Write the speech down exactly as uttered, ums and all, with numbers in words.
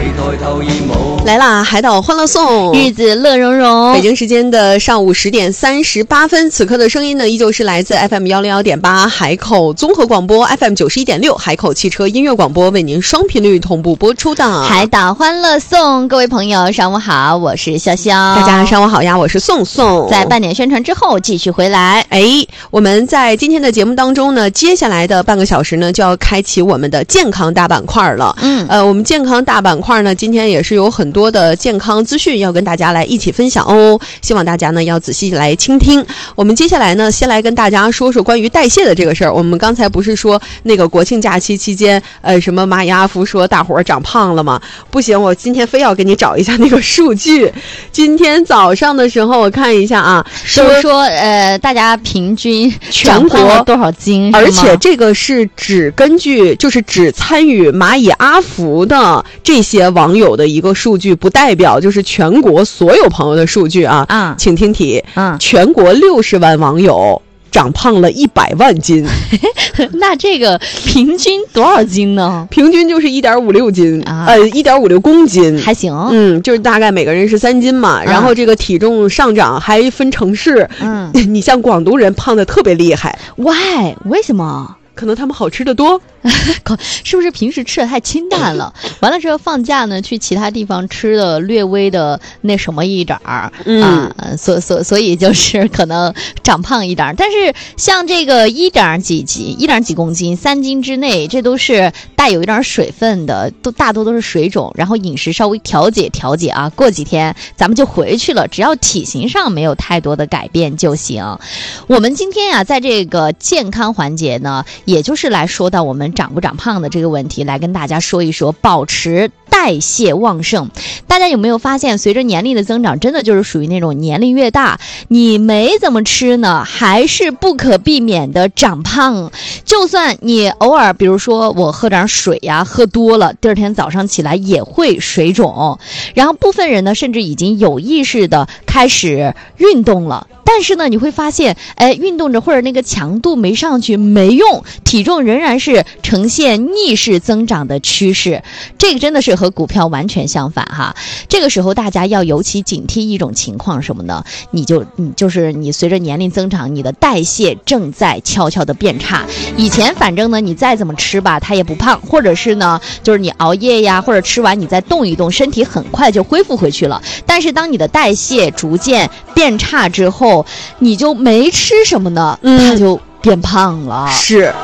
来啦，海岛欢乐颂， 日子乐融融。 北京时间的上午十点三十八分，此刻的声音呢，依旧是来自 F M 幺零幺点八海口综合广播 F M 九十一点六海口汽车音乐广播为您双频率同步播出的海岛欢乐颂。各位朋友，上午好，我是潇潇。 大家上午好呀，我是宋宋。 在半点宣传之后，继续回来。 哎，我们在今天的节目当中呢，接下来的半个小时呢，就要开启我们的健康大板块了。 嗯， 呃，我们健康大板块呢，今天也是有很多的健康资讯要跟大家来一起分享哦，希望大家呢要仔细来倾听。我们接下来呢，先来跟大家说说关于代谢的这个事儿。我们刚才不是说那个国庆假期期间，呃，什么蚂蚁阿福说大伙儿长胖了吗？不行，我今天非要给你找一下那个数据。今天早上的时候，我看一下啊， 说说呃，大家平均全国多少斤？ 而且这个是只根据，就是只参与蚂蚁阿福的这些网友的一个数据，不代表就是全国所有朋友的数据啊。 啊， 请听题。 嗯，全国六十万网友长胖了一百万斤。 那这个平均多少斤呢？ 平均就是一点五六斤啊， 呃，一点五六公斤， 还行。 嗯，就是大概每个人是三斤嘛。然后这个体重上涨还分城市。 嗯， 你像广东人胖的特别厉害。 Why？ 为什么？ 可能他们好吃的多。 是不是平时吃的太清淡了？完了之后放假呢，去其他地方吃的略微的那什么一点儿， 嗯啊，所所所以就是可能长胖一点儿。但是像这个一点几几、一点几公斤、三斤之内，这都是带有一点水分的，都大多都是水肿。然后饮食稍微调节调节啊，过几天咱们就回去了，只要体型上没有太多的改变就行。我们今天啊，在这个健康环节呢，也就是来说到我们长不长胖的这个问题，来跟大家说一说保持代谢旺盛。大家有没有发现，随着年龄的增长，真的就是属于那种年龄越大，你没怎么吃呢，还是不可避免的长胖。就算你偶尔比如说我喝点水呀、啊，喝多了，第二天早上起来也会水肿。然后部分人呢，甚至已经有意识的开始运动了，但是呢，你会发现，哎，运动着或者那个强度没上去，没用，体重仍然是呈现逆势增长的趋势。这个真的是和股票完全相反哈。这个时候大家要尤其警惕一种情况什么呢？你就你就是你随着年龄增长，你的代谢正在悄悄的变差。以前反正呢，你再怎么吃吧，它也不胖，或者是呢，就是你熬夜呀，或者吃完你再动一动，身体很快就恢复回去了。但是当你的代谢逐渐变差之后，你就没吃什么呢， 嗯、 它就变胖了。 是，